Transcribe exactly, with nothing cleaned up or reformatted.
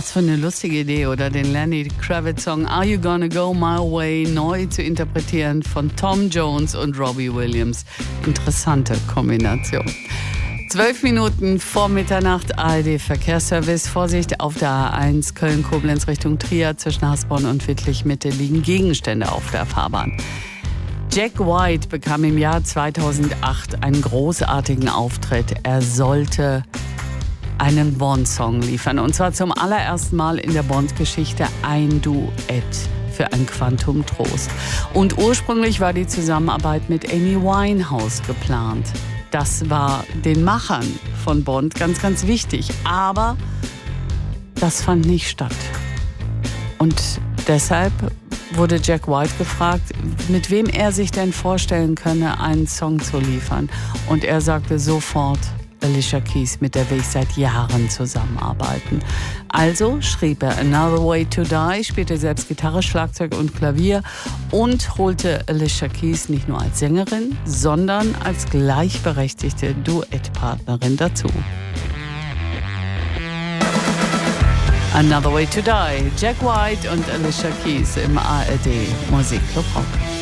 Was für eine lustige Idee, oder den Lenny Kravitz-Song Are You Gonna Go My Way neu zu interpretieren von Tom Jones und Robbie Williams. Interessante Kombination. Zwölf Minuten vor Mitternacht, A R D-Verkehrsservice. Vorsicht, auf der A eins Köln-Koblenz Richtung Trier zwischen Hasborn und Wittlich-Mitte liegen Gegenstände auf der Fahrbahn. Jack White bekam im Jahr zweitausendacht einen großartigen Auftritt. Er sollte einen Bond-Song liefern. Und zwar zum allerersten Mal in der Bond-Geschichte ein Duett für ein Quantum Trost. Und ursprünglich war die Zusammenarbeit mit Amy Winehouse geplant. Das war den Machern von Bond ganz, ganz wichtig. Aber das fand nicht statt. Und deshalb wurde Jack White gefragt, mit wem er sich denn vorstellen könne, einen Song zu liefern. Und er sagte sofort, Alicia Keys, mit der will ich seit Jahren zusammenarbeiten. Also schrieb er Another Way to Die, spielte selbst Gitarre, Schlagzeug und Klavier und holte Alicia Keys nicht nur als Sängerin, sondern als gleichberechtigte Duettpartnerin dazu. Another Way to Die, Jack White und Alicia Keys im A R D Musikclub Rock.